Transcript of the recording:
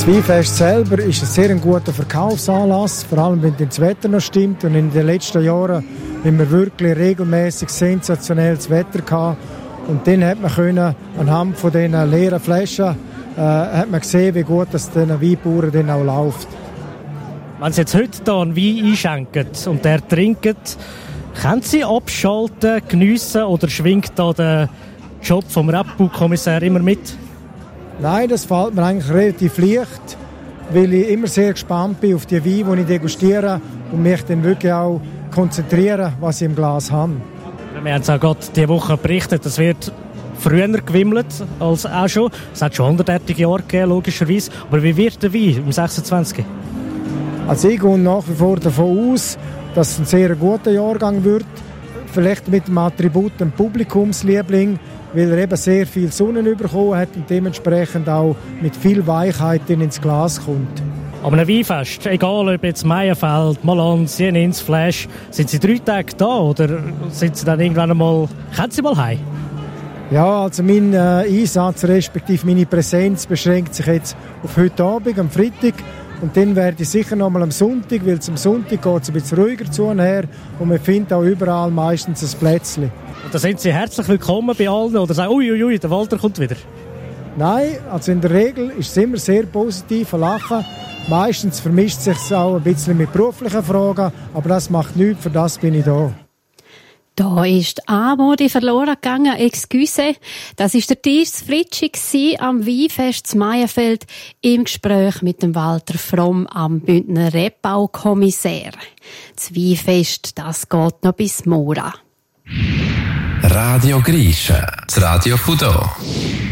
Weinfest selber ist ein sehr guter Verkaufsanlass, vor allem wenn das Wetter noch stimmt. Und in den letzten Jahren haben wir wirklich regelmäßig sensationelles Wetter gehabt. Und dann hat man können, anhand von diesen leeren Flaschen hat man gesehen, wie gut es den Weinbauern dann auch läuft. Wenn Sie jetzt heute hier einen Wein einschenken und der trinken, können Sie abschalten, geniessen oder schwingt da der Job vom Rebaukommissär immer mit? Nein, das fällt mir eigentlich relativ leicht, weil ich immer sehr gespannt bin auf die Weine, die ich degustiere und mich dann wirklich auch konzentrieren, was ich im Glas habe. Wir haben es auch gerade diese Woche berichtet, es wird früher gewimmelt als auch schon. Es hat schon 100 Jahre gegeben, logischerweise. Aber wie wird der Wein im 26? Also ich gehe nach wie vor davon aus, dass es ein sehr guter Jahrgang wird. Vielleicht mit dem Attribut ein Publikumsliebling, weil er eben sehr viel Sonne bekommen hat und dementsprechend auch mit viel Weichheit ins Glas kommt. Aber ein Weinfest, egal ob jetzt Meierfeld, Malanz, Jenins, Flash, sind Sie 3 Tage da oder sind Sie dann irgendwann einmal, können Sie mal heim? Ja, also mein Einsatz respektive meine Präsenz beschränkt sich jetzt auf heute Abend, am Freitag. Und dann werde ich sicher noch mal am Sonntag, weil am Sonntag geht es ein bisschen ruhiger zu und her und man findet auch überall meistens ein Plätzchen. Und da sind Sie herzlich willkommen bei allen oder sagen, uiuiui, der Walter kommt wieder? Nein, also in der Regel ist es immer sehr positiv, ein Lachen. Meistens vermischt sich es auch ein bisschen mit beruflichen Fragen, aber das macht nichts, für das bin ich da. Da ist die Anmode verloren gegangen, excuse. Das war der Thies Fritschi am Weinfest zu Meierfeld im Gespräch mit dem Walter Fromm am Bündner Rebaukommissär. Das Weinfest, das geht noch bis morgen. Radio Grische, das Radio von hier.